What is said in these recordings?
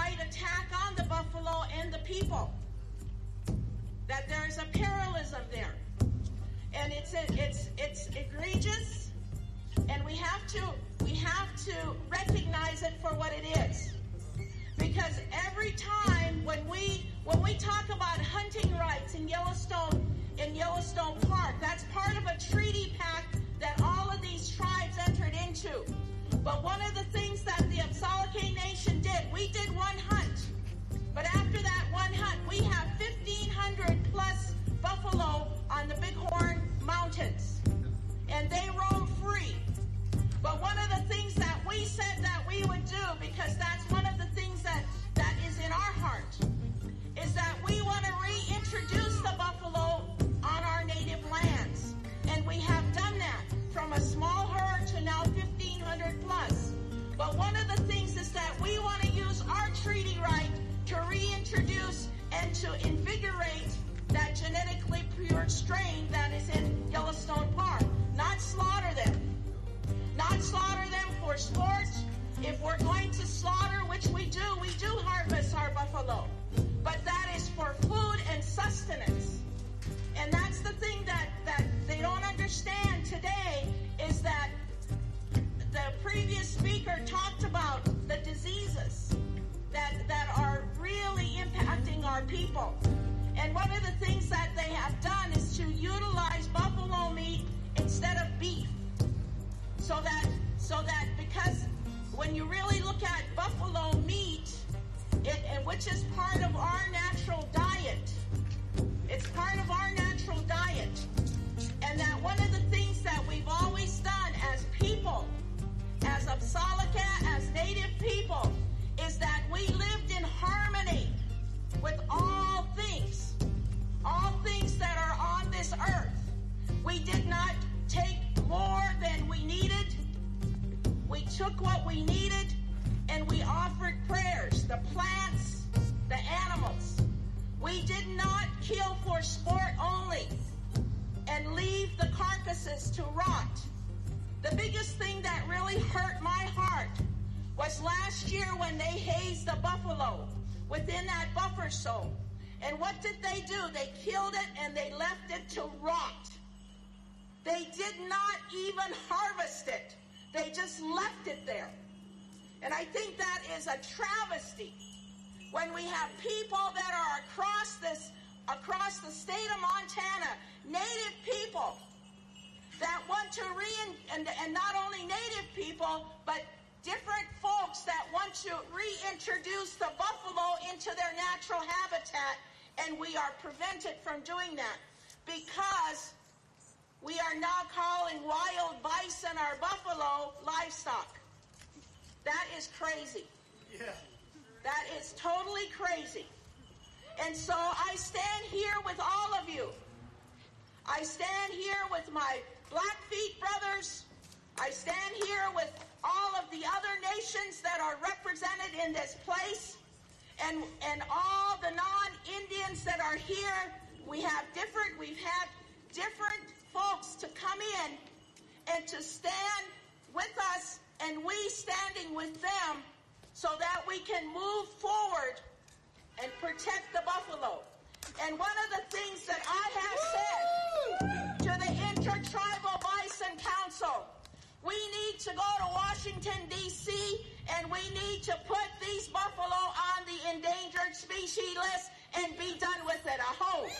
right attack on the buffalo and the people. That there's a parallelism there. And it's egregious, and we have to recognize it for what it is. Because every time when we talk about hunting rights in Yellowstone Park, that's part of a treaty pact that all of these tribes entered into. But one of the things that the Apsalalqui Nation did, we did one hunt. But after that one hunt, we have 1,500 plus buffalo on the Bighorn Mountains. And they roam free. But one of the things that we said that we would do, because that's one of the things that is in our heart, is that we want to reintroduce the buffalo on our native lands. And we have done that from a small herd to now 1,500 plus. But one of the things is that we want to use our treaty right to reintroduce and to invigorate that genetically pure strain that is in Yellowstone Park. Not slaughter them. Not slaughter them for sport. If we're going to slaughter, which we do harvest our buffalo. But that is for food and sustenance. And that's the thing that they don't understand today, is that the previous speaker talked about the diseases that are really impacting our people. And one of the things that they have done is to utilize buffalo meat instead of beef. So that because when you really look at buffalo meat, which is part of our natural diet, it's part of our natural diet. And that one of the things that we've always done as people, as Apsalalqui, as native people, is that we lived in harmony with all things that are on this earth. We did not take more than we needed. We took what we needed and we offered prayers, the plants, the animals. We did not kill for sport only and leave the carcasses to rot. The biggest thing that really hurt my heart was last year when they hazed the buffalo within that buffer zone. And what did they do? They killed it and they left it to rot. They did not even harvest it. They just left it there. And I think that is a travesty when we have people that are across the state of Montana, native people that want to and not only native people, but different folks that want to reintroduce the buffalo into their natural habitat, and we are prevented from doing that because we are now calling wild bison or buffalo livestock. That is crazy. Yeah. That is totally crazy. And so I stand here with all of you. I stand here with my Blackfeet brothers. I stand here with all of the other nations that are represented in this place, and all the non-Indians that are here. We've had different folks to come in and to stand with us, and we standing with them so that we can move forward and protect the buffalo. And one of the things that I have said to the Intertribal Bison Council, we need to go to Washington, D.C., and we need to put these buffalo on the endangered species list and be done with it. Aho!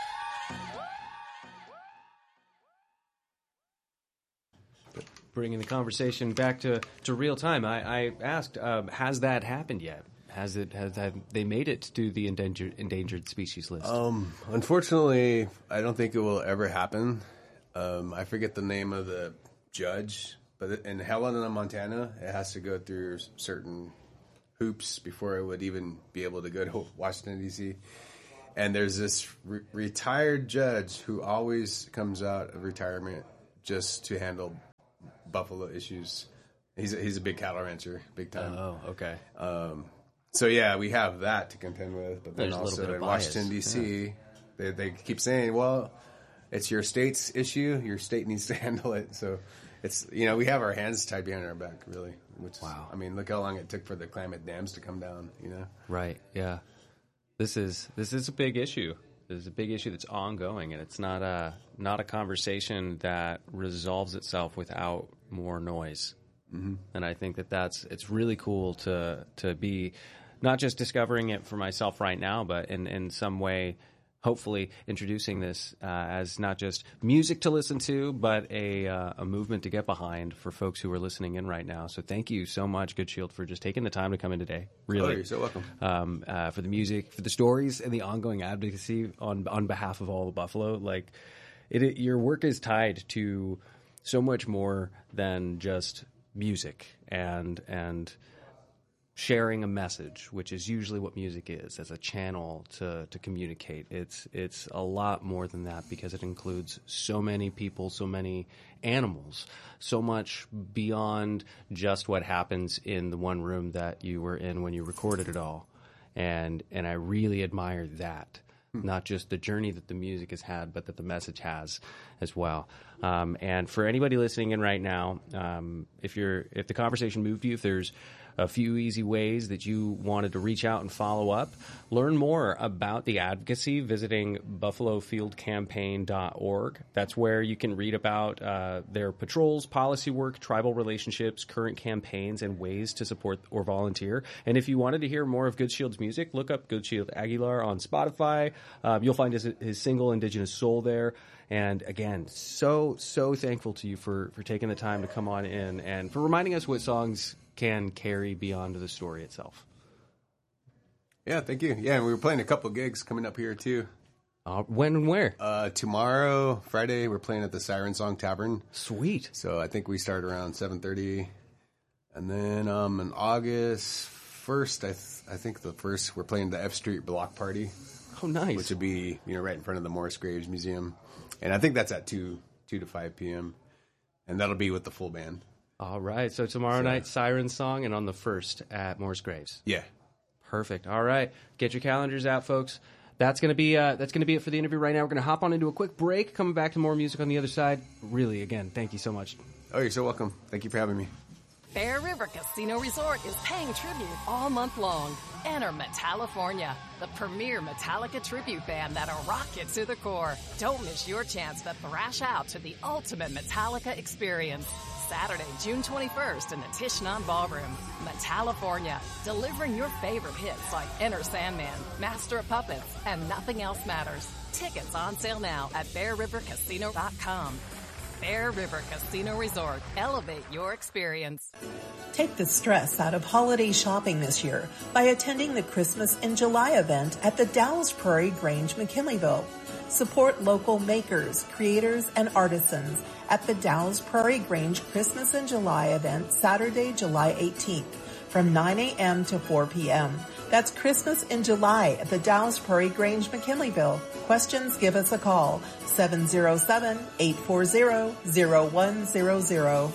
Bringing the conversation back to real time, I asked, has that happened yet? Have they made it to the endangered species list? Unfortunately, I don't think it will ever happen. I forget the name of the judge, but in Helena, Montana, it has to go through certain hoops before it would even be able to go to Washington, D.C. And there's this retired judge who always comes out of retirement just to handle buffalo issues. He's a big cattle rancher, big time. Oh, okay. So yeah, we have that to contend with, but then There's also in Washington D.C., they keep saying, well, it's your state's issue. Your state needs to handle it. So it's, we have our hands tied behind our back, really. Wow. I mean, look how long it took for the Klamath dams to come down, Right, yeah. This is a big issue. This is a big issue that's ongoing, and it's not a conversation that resolves itself without more noise. Mm-hmm. And I think it's really cool to be not just discovering it for myself right now, but in some way, hopefully introducing this as not just music to listen to, but a movement to get behind for folks who are listening in right now. So thank you so much, Good Shield, for just taking the time to come in today. Really, you're so welcome. For the music, for the stories, and the ongoing advocacy on behalf of all of Buffalo. Like, your work is tied to so much more than just music and sharing a message, which is usually what music is, as a channel to communicate. It's a lot more than that, because it includes so many people, so many animals, so much beyond just what happens in the one room that you were in when you recorded it all. And I really admire that. Not just the journey that the music has had, but that the message has as well. And for anybody listening in right now, if the conversation moved you, if there's a few easy ways that you wanted to reach out and follow up, learn more about the advocacy visiting buffalofieldcampaign.org. That's where you can read about their patrols, policy work, tribal relationships, current campaigns, and ways to support or volunteer. And if you wanted to hear more of Good Shield's music, look up Good Shield Aguilar on Spotify. You'll find his single Indigenous Soul there. And again, so thankful to you for taking the time to come on in and for reminding us what songs can carry beyond the story itself. Yeah, thank you. Yeah, and we were playing a couple gigs coming up here too. When and where? Tomorrow, Friday, we're playing at the Siren Song Tavern. Sweet. So I think we start around 7:30, and then on August 1st, I think the first, we're playing the F Street Block Party. Oh, nice. Which would be right in front of the Morris Graves Museum, and I think that's at 2 to 5 p.m. and that'll be with the full band. All right. So tomorrow night, Siren Song, and on the 1st at Morris Graves. Yeah. Perfect. All right. Get your calendars out, folks. That's gonna be it for the interview right now. We're gonna hop on into a quick break. Coming back to more music on the other side. Really, again, thank you so much. Oh, you're so welcome. Thank you for having me. Bear River Casino Resort is paying tribute all month long. Enter Metallifornia, the premier Metallica tribute band that'll rock it to the core. Don't miss your chance to thrash out to the ultimate Metallica experience. Saturday, June 21st in the Tishnan Ballroom. Metallifornia, delivering your favorite hits like Enter Sandman, Master of Puppets, and Nothing Else Matters. Tickets on sale now at BearRiverCasino.com. Bear River Casino Resort. Elevate your experience. Take the stress out of holiday shopping this year by attending the Christmas in July event at the Dallas Prairie Grange, McKinleyville. Support local makers, creators, and artisans at the Dallas Prairie Grange Christmas in July event Saturday, July 18th from 9 a.m. to 4 p.m. That's Christmas in July at the Dallas Prairie Grange, McKinleyville. Questions, give us a call, 707-840-0100.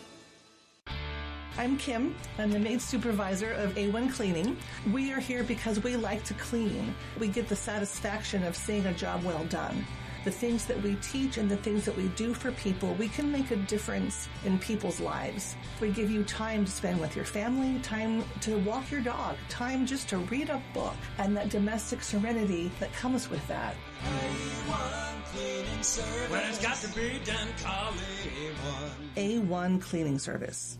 I'm Kim. I'm the maid supervisor of A1 Cleaning. We are here because we like to clean. We get the satisfaction of seeing a job well done. The things that we teach and the things that we do for people, we can make a difference in people's lives. We give you time to spend with your family, time to walk your dog, time just to read a book, and that domestic serenity that comes with that. A1 Cleaning Service. When it's got to be done, call A1. A1 Cleaning Service.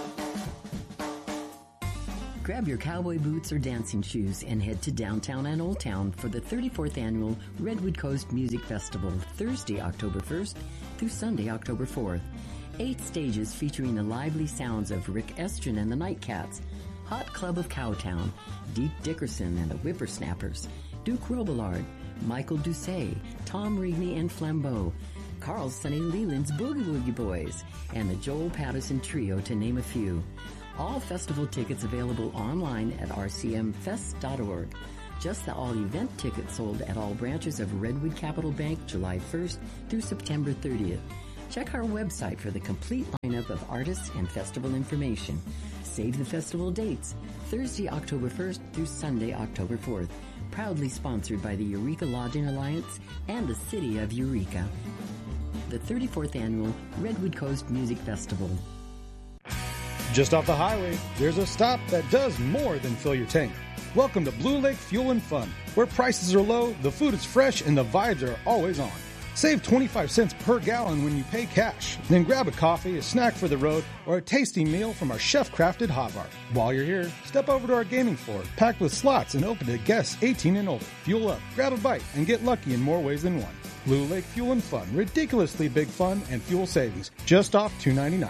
Grab your cowboy boots or dancing shoes and head to downtown and Old Town for the 34th Annual Redwood Coast Music Festival, Thursday, October 1st through Sunday, October 4th. 8 stages featuring the lively sounds of Rick Estrin and the Nightcats, Hot Club of Cowtown, Deep Dickerson and the Whippersnappers, Duke Robillard, Michael Doucet, Tom Rigney and Flambeau, Carl Sonny Leland's Boogie Woogie Boys, and the Joel Patterson Trio, to name a few. All festival tickets available online at rcmfest.org. Just the all-event tickets sold at all branches of Redwood Capital Bank July 1st through September 30th. Check our website for the complete lineup of artists and festival information. Save the festival dates, Thursday, October 1st through Sunday, October 4th. Proudly sponsored by the Eureka Lodging Alliance and the City of Eureka. the 34th Annual Redwood Coast Music Festival. Just off the highway, there's a stop that does more than fill your tank. Welcome to Blue Lake Fuel and Fun, where prices are low, the food is fresh, and the vibes are always on. Save 25 cents per gallon when you pay cash. Then grab a coffee, a snack for the road, or a tasty meal from our chef-crafted hot bar. While you're here, step over to our gaming floor, packed with slots and open to guests 18 and older. Fuel up, grab a bite, and get lucky in more ways than one. Blue Lake Fuel and Fun, ridiculously big fun and fuel savings, just off $2.99.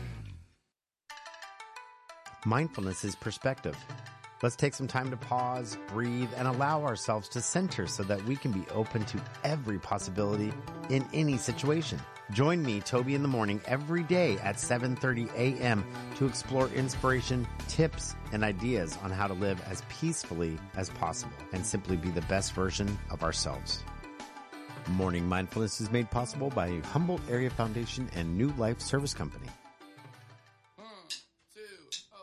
Mindfulness is perspective. Let's take some time to pause, breathe, and allow ourselves to center so that we can be open to every possibility in any situation. Join me, Toby, in the morning every day at 7:30 a.m. to explore inspiration, tips, and ideas on how to live as peacefully as possible and simply be the best version of ourselves. Morning Mindfulness is made possible by Humboldt Area Foundation and New Life Service Company.